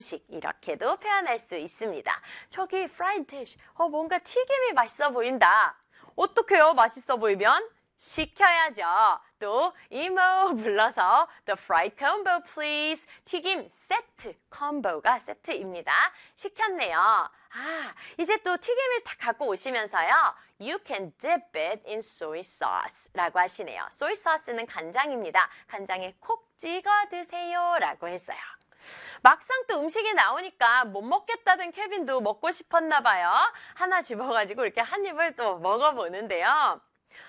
음식 이렇게도 표현할 수 있습니다. 저기 fried dish, 뭔가 튀김이 맛있어 보인다. 어떡해요? 맛있어 보이면 시켜야죠. 또 이모 불러서 the fried combo please. 튀김 세트, 콤보가 세트입니다. 시켰네요. 이제 또 튀김을 다 갖고 오시면서요. You can dip it in soy sauce 라고 하시네요. soy sauce는 간장입니다. 간장에 콕 찍어 드세요 라고 했어요. 막상 또 음식이 나오니까 못 먹겠다던 케빈도 먹고 싶었나 봐요. 하나 집어가지고 이렇게 한 입을 또 먹어보는데요.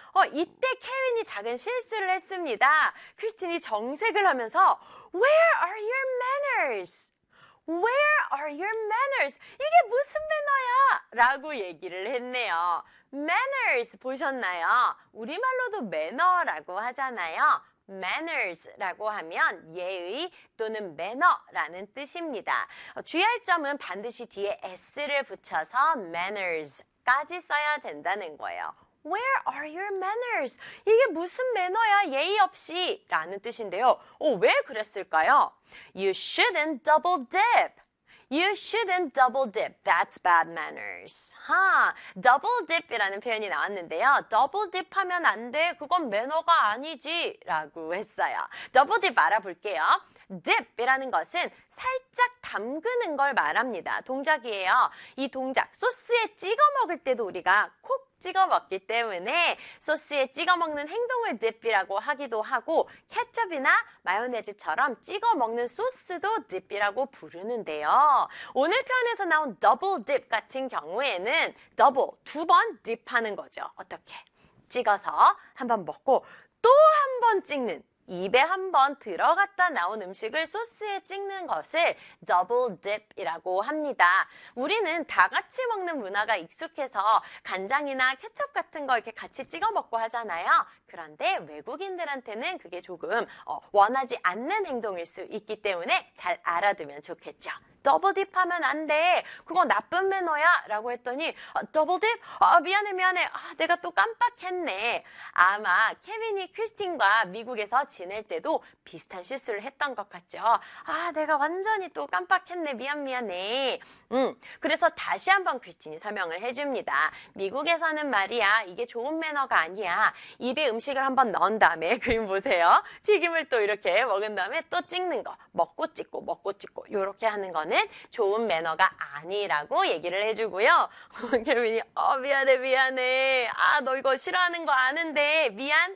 이때 케빈이 작은 실수를 했습니다. 크리스틴이 정색을 하면서 Where are your manners? Where are your manners? 이게 무슨 매너야? 라고 얘기를 했네요. manners 보셨나요? 우리말로도 매너라고 하잖아요. manners라고 하면 예의 또는 매너라는 뜻입니다. 주의할 점은 반드시 뒤에 s를 붙여서 manners까지 써야 된다는 거예요. Where are your manners? 이게 무슨 매너야 예의 없이 라는 뜻인데요. 왜 그랬을까요? You shouldn't double dip. You shouldn't double dip. That's bad manners. double dip이라는 표현이 나왔는데요. double dip 하면 안 돼. 그건 매너가 아니지. 라고 했어요. double dip 알아볼게요. dip이라는 것은 살짝 담그는 걸 말합니다. 동작이에요. 이 동작, 소스에 찍어 먹을 때도 우리가 콕 찍어 먹기 때문에 소스에 찍어 먹는 행동을 dip이라고 하기도 하고 케첩이나 마요네즈처럼 찍어 먹는 소스도 dip이라고 부르는데요. 오늘 표현에서 나온 double dip 같은 경우에는 double, 2번 dip 하는 거죠. 어떻게? 찍어서 한번 먹고 또 한 번 찍는 입에 한번 들어갔다 나온 음식을 소스에 찍는 것을 double dip이라고 합니다. 우리는 다 같이 먹는 문화가 익숙해서 간장이나 케첩 같은 거 이렇게 같이 찍어 먹고 하잖아요. 그런데 외국인들한테는 그게 조금 원하지 않는 행동일 수 있기 때문에 잘 알아두면 좋겠죠. 더블 딥 하면 안 돼. 그건 나쁜 매너야. 라고 했더니 더블 딥? 미안해. 내가 또 깜빡했네. 아마 케빈이 크리스틴과 미국에서 지낼 때도 비슷한 실수를 했던 것 같죠. 내가 완전히 또 깜빡했네. 미안해. 그래서 다시 한번 크리스틴이 설명을 해줍니다. 미국에서는 말이야. 이게 좋은 매너가 아니야. 입에 음식을 한번 넣은 다음에 그림 보세요. 튀김을 또 이렇게 먹은 다음에 또 찍는 거. 먹고 찍고 이렇게 하는 거는 좋은 매너가 아니라고 얘기를 해주고요. 케빈이 미안해. 너 이거 싫어하는 거 아는데 미안.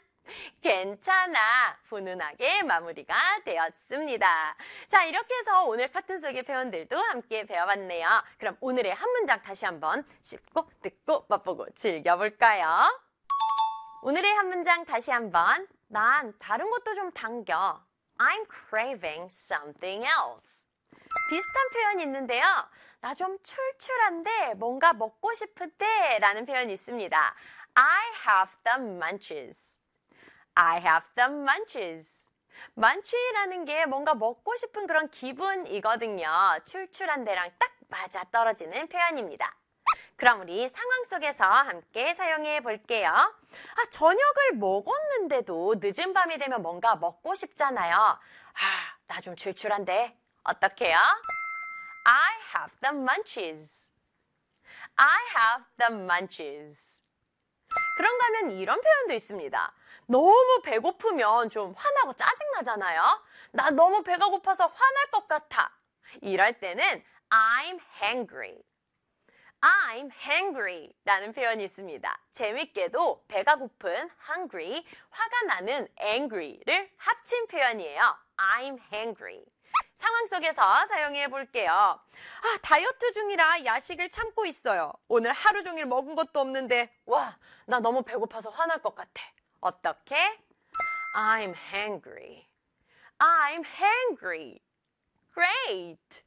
괜찮아. 훈훈하게 마무리가 되었습니다. 자, 이렇게 해서 오늘 카툰 속의 표현들도 함께 배워봤네요. 그럼 오늘의 한 문장 다시 한번 씹고 듣고 맛보고 즐겨볼까요? 오늘의 한 문장 다시 한번. 난 다른 것도 좀 당겨. I'm craving something else. 비슷한 표현이 있는데요. 나 좀 출출한데 뭔가 먹고 싶은데 라는 표현이 있습니다. I have the munches. I have the munches. munch라는 게 뭔가 먹고 싶은 그런 기분이거든요. 출출한 데랑 딱 맞아 떨어지는 표현입니다. 그럼 우리 상황 속에서 함께 사용해 볼게요. 저녁을 먹었는데도 늦은 밤이 되면 뭔가 먹고 싶잖아요. 나 좀 출출한데 어떡해요? I have the munches. I have the munches. 그런가 하면 이런 표현도 있습니다. 너무 배고프면 좀 화나고 짜증나잖아요. 나 너무 배가 고파서 화날 것 같아. 이럴 때는 I'm hangry. I'm hangry 라는 표현이 있습니다. 재밌게도 배가 고픈 hungry, 화가 나는 angry를 합친 표현이에요. I'm hangry. 상황 속에서 사용해 볼게요. 다이어트 중이라 야식을 참고 있어요. 오늘 하루 종일 먹은 것도 없는데 나 너무 배고파서 화날 것 같아. 어떻게? I'm hangry. I'm hangry. Great!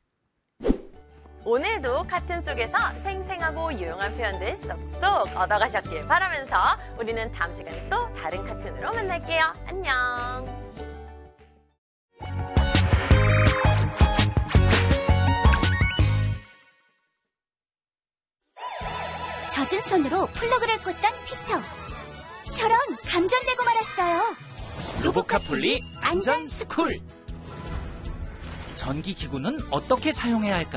오늘도 카툰 속에서 생생하고 유용한 표현들 쏙쏙 얻어가셨길 바라면서 우리는 다음 시간에 또 다른 카툰으로 만날게요. 안녕! 젖은 손으로 플러그를 꽂던 피터. 저런 감전되고 말았어요. 로보카폴리 안전스쿨. 전기기구는 어떻게 사용해야 할까요?